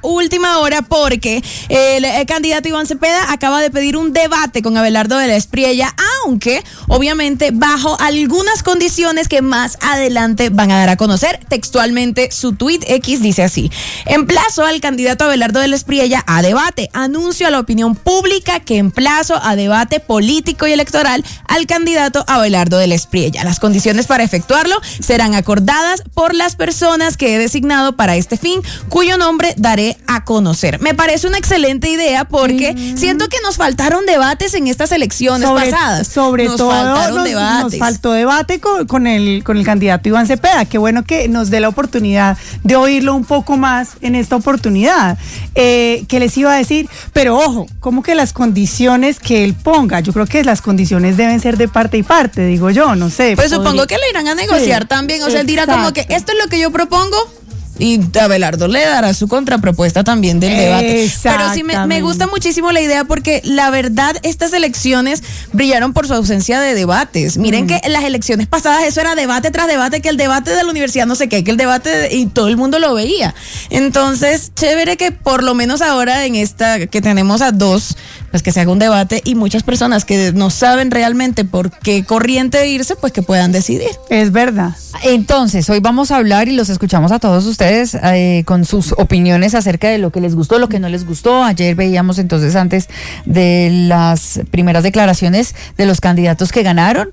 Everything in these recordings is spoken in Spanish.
última hora porque el candidato Iván Cepeda acaba de pedir un debate con Abelardo de la Espriella, aunque obviamente bajo algunas condiciones que más adelante van a dar a conocer. Textualmente su tuit X dice así: emplazo al candidato Abelardo de la Espriella a debate, anuncio a la opinión pública que emplazo a debate político y electoral al candidato Abelardo de la Espriella. Las condiciones para efectuarlo serán acordadas por las personas que he designado para este fin, cuyo nombre daré a conocer. Me parece una excelente idea porque siento que nos faltaron debates en estas elecciones pasadas. Sobre nos todo nos faltó debate con el candidato Iván Cepeda. Qué bueno que nos dé la oportunidad de oírlo un poco más en esta oportunidad. ¿Qué les iba a decir? Pero ojo, ¿cómo que las condiciones que él ponga? Yo creo que las condiciones deben ser de parte y parte, digo yo, no sé. Pues supongo que le irán a negociar también, o sea, él dirá como que esto es lo que yo propongo y Abelardo le dará su contrapropuesta también del debate. Pero sí me gusta muchísimo la idea porque la verdad estas elecciones brillaron por su ausencia de debates. Miren que en las elecciones pasadas eso era debate tras debate, que el debate de la universidad no sé qué, que el debate y todo el mundo lo veía. Entonces, chévere que por lo menos ahora en esta que tenemos a dos, pues que se haga un debate y muchas personas que no saben realmente por qué corriente irse, pues que puedan decidir. Es verdad. Entonces, hoy vamos a hablar y los escuchamos a todos ustedes con sus opiniones acerca de lo que les gustó, lo que no les gustó. Ayer veíamos entonces antes de las primeras declaraciones de los candidatos que ganaron.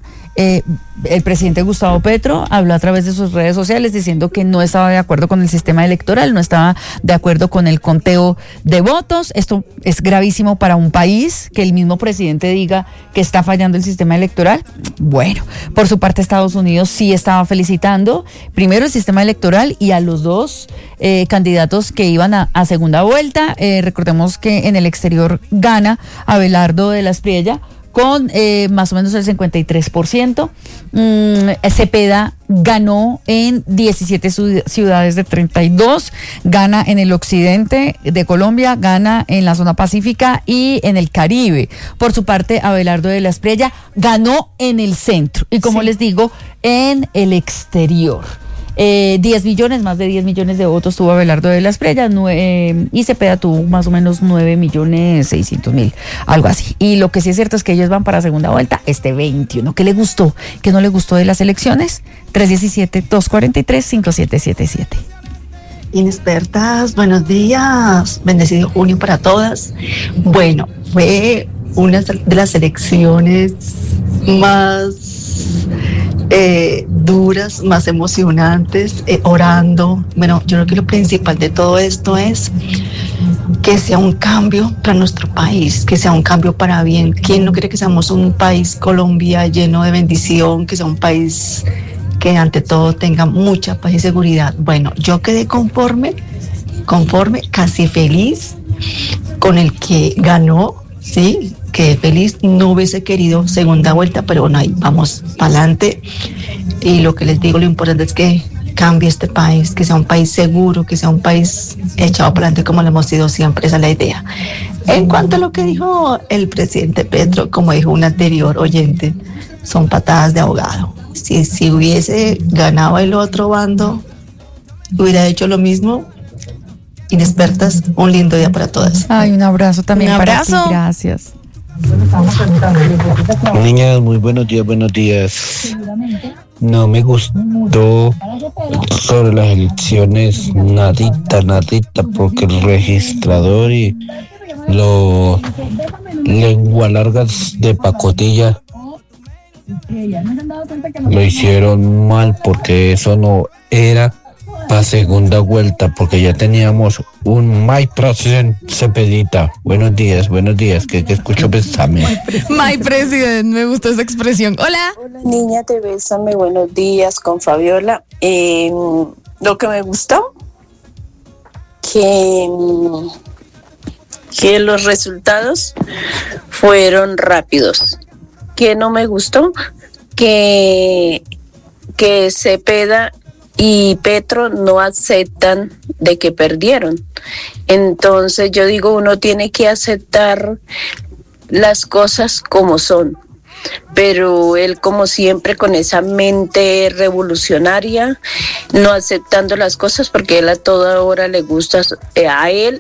El presidente Gustavo Petro habló a través de sus redes sociales diciendo que no estaba de acuerdo con el sistema electoral, no estaba de acuerdo con el conteo de votos. Esto es gravísimo para un país, que el mismo presidente diga que está fallando el sistema electoral. Bueno, por su parte Estados Unidos sí estaba felicitando primero el sistema electoral y a los dos candidatos que iban a segunda vuelta. Recordemos que en el exterior gana Abelardo de la Espriella con más o menos el 53%. Cepeda ganó en 17 ciudades de 32, gana en el occidente de Colombia, gana en la zona pacífica y en el Caribe. Por su parte, Abelardo de la Espriella ganó en el centro y, como les digo, en el exterior. 10 millones, más de 10 millones de votos tuvo Abelardo de la Espriella, y Cepeda tuvo más o menos 9.600.000, algo así. Y lo que sí es cierto es que ellos van para segunda vuelta este 21. ¿Qué le gustó? ¿Qué no le gustó de las elecciones? 317-243-5777. Inexpertas, buenos días, bendecido junio para todas. Bueno, fue una de las elecciones más duras, más emocionantes, orando. Bueno, yo creo que lo principal de todo esto es que sea un cambio para nuestro país, que sea un cambio para bien. ¿Quién no quiere que seamos un país, Colombia, lleno de bendición, que sea un país que ante todo tenga mucha paz y seguridad? Bueno, yo quedé conforme, casi feliz con el que ganó, ¿sí? Quedé feliz, no hubiese querido segunda vuelta, pero bueno, ahí vamos para adelante. Y lo que les digo, lo importante es que cambie este país, que sea un país seguro, que sea un país echado para adelante como lo hemos sido siempre, esa es la idea. En cuanto a lo que dijo el presidente Petro, como dijo un anterior oyente, son patadas de ahogado. Si hubiese ganado el otro bando, hubiera hecho lo mismo. Inexpertas, un lindo día para todas. Ay, un abrazo también para ti, gracias. Niñas, muy buenos días. No me gustó sobre las elecciones nadita, porque el registrador y los lengua largas de pacotilla lo hicieron mal, porque eso no era para segunda vuelta, porque ya teníamos un My President Cepedita. Buenos días, que escucho pensarme. My President, me gustó esa expresión. Hola. Niña, te bésame, buenos días, con Fabiola. Lo que me gustó, que los resultados fueron rápidos. Que no me gustó, que Cepeda y Petro no aceptan de que perdieron. Entonces yo digo, uno tiene que aceptar las cosas como son, pero él, como siempre, con esa mente revolucionaria, no aceptando las cosas, porque él a toda hora le gusta a él